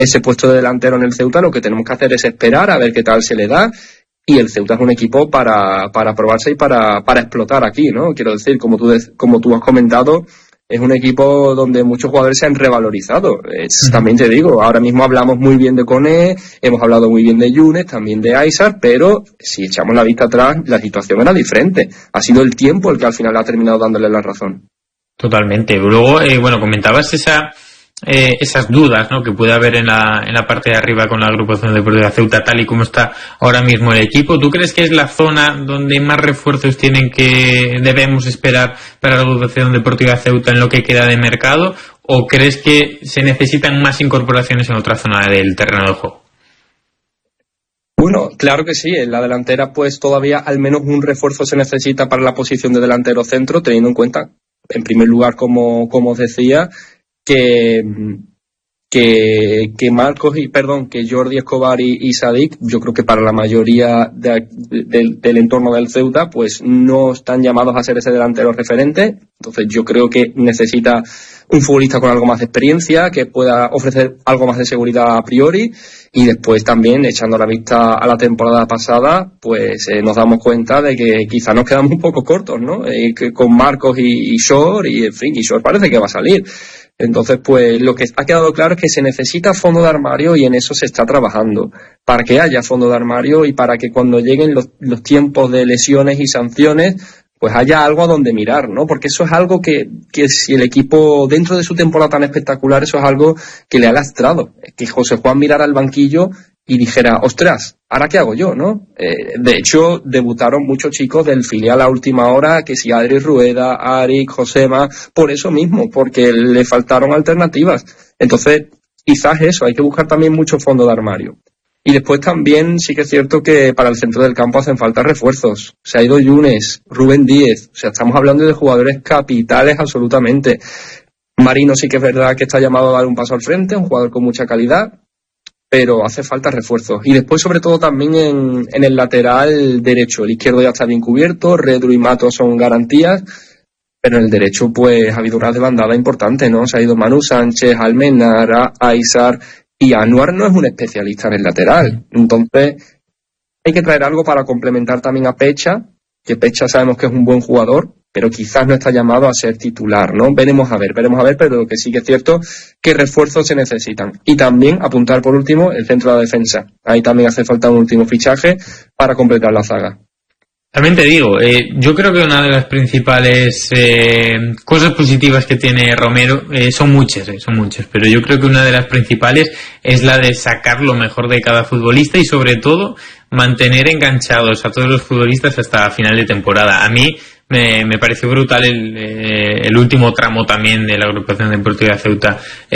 ese puesto de delantero en el Ceuta, lo que tenemos que hacer es esperar a ver qué tal se le da. Y el Ceuta es un equipo para probarse y para explotar aquí, ¿no? Quiero decir, como tú has comentado, es un equipo donde muchos jugadores se han revalorizado. También te digo, ahora mismo hablamos muy bien de Koné, hemos hablado muy bien de Younes, también de Aysar, pero si echamos la vista atrás, la situación era diferente. Ha sido el tiempo el que al final ha terminado dándole la razón. Totalmente. Luego, comentabas esas dudas, ¿no?, que puede haber en la parte de arriba con la agrupación deportiva Ceuta, tal y como está ahora mismo el equipo. ¿Tú crees que es la zona donde más refuerzos debemos esperar para la agrupación deportiva Ceuta en lo que queda de mercado? ¿O crees que se necesitan más incorporaciones en otra zona del terreno de juego? Bueno, claro que sí. En la delantera, pues todavía al menos un refuerzo se necesita para la posición de delantero centro, teniendo en cuenta, en primer lugar, como os decía, que Jordi Escobar y Sadik, yo creo que para la mayoría del entorno del Ceuta, pues no están llamados a ser ese delantero referente. Entonces yo creo que necesita un futbolista con algo más de experiencia, que pueda ofrecer algo más de seguridad a priori. Y después también, echando la vista a la temporada pasada, pues nos damos cuenta de que quizá nos quedamos un poco cortos, ¿no? Que con Marcos y Shore, y en fin, y Shore parece que va a salir. Entonces, pues lo que ha quedado claro es que se necesita fondo de armario, y en eso se está trabajando. Para que haya fondo de armario y para que cuando lleguen los tiempos de lesiones y sanciones, pues haya algo a donde mirar, ¿no? Porque eso es algo que si el equipo, dentro de su temporada tan espectacular, eso es algo que le ha lastrado. Que José Juan mirara al banquillo y dijera, ostras, ¿ahora qué hago yo, no? De hecho, debutaron muchos chicos del filial a última hora, que si Adri Rueda, Arik, Josema, por eso mismo, porque le faltaron alternativas. Entonces, quizás eso, hay que buscar también mucho fondo de armario. Y después también sí que es cierto que para el centro del campo hacen falta refuerzos. Se ha ido Younes, Rubén Díez, o sea, estamos hablando de jugadores capitales absolutamente. Marino sí que es verdad que está llamado a dar un paso al frente, un jugador con mucha calidad, pero hace falta refuerzos. Y después, sobre todo, también en el lateral derecho. El izquierdo ya está bien cubierto, Redru y Mato son garantías, pero en el derecho pues ha habido una desbandada importante, ¿no? Se ha ido Manu Sánchez, Almenara, Aysar, y Anuar no es un especialista en el lateral. Entonces hay que traer algo para complementar también a Pecha, que Pecha sabemos que es un buen jugador, pero quizás no está llamado a ser titular, ¿no? Veremos a ver, pero lo que sí que es cierto, que refuerzos se necesitan. Y también apuntar por último el centro de la defensa. Ahí también hace falta un último fichaje para completar la zaga. También te digo, yo creo que una de las principales cosas positivas que tiene Romero, son muchas, pero yo creo que una de las principales es la de sacar lo mejor de cada futbolista y sobre todo mantener enganchados a todos los futbolistas hasta final de temporada. A mí me pareció brutal el último tramo también de la agrupación deportiva Ceuta,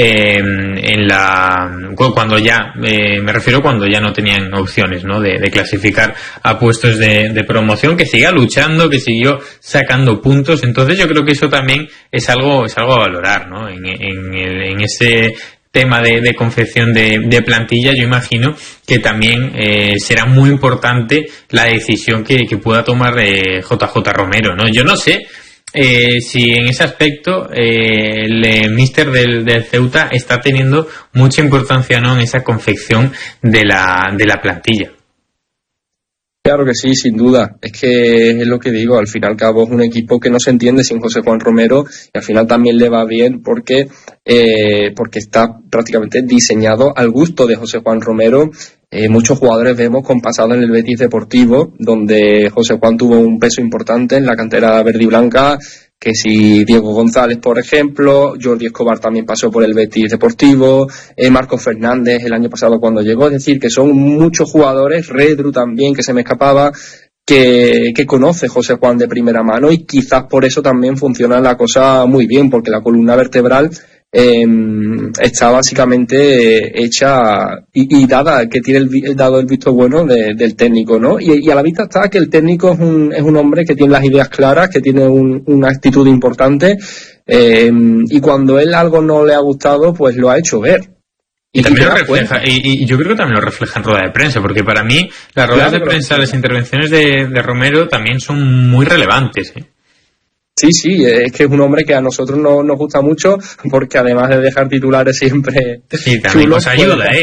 cuando ya no tenían opciones, ¿no?, de clasificar a puestos de promoción, que siga luchando, que siguió sacando puntos. Entonces yo creo que eso también es algo a valorar, ¿no? En ese tema de confección de plantilla, yo imagino que también será muy importante la decisión que pueda tomar JJ Romero, ¿no? Yo no sé si en ese aspecto el míster del Ceuta está teniendo mucha importancia, ¿no?, en esa confección de la plantilla. Claro que sí, sin duda. Es que es lo que digo, al fin y al cabo es un equipo que no se entiende sin José Juan Romero, y al final también le va bien porque está prácticamente diseñado al gusto de José Juan Romero. Muchos jugadores vemos con pasado en el Betis Deportivo, donde José Juan tuvo un peso importante en la cantera verde y blanca, que si Diego González, por ejemplo, Jordi Escobar también pasó por el Betis Deportivo, Marcos Fernández el año pasado cuando llegó. Es decir, que son muchos jugadores, Redru también, que se me escapaba, que conoce José Juan de primera mano, y quizás por eso también funciona la cosa muy bien, porque la columna vertebral está básicamente hecha y dada, que tiene dado el visto bueno del técnico, ¿no? Y a la vista está que el técnico es un hombre que tiene las ideas claras, que tiene una actitud importante, y cuando él algo no le ha gustado, pues lo ha hecho ver. Y también lo refleja, y yo creo que también lo refleja en rueda de prensa, porque para mí las ruedas de prensa, las intervenciones de Romero también son muy relevantes, ¿eh? Sí, es que es un hombre que a nosotros no nos gusta mucho, porque además de dejar titulares siempre sí, también chulos, nos ayuda,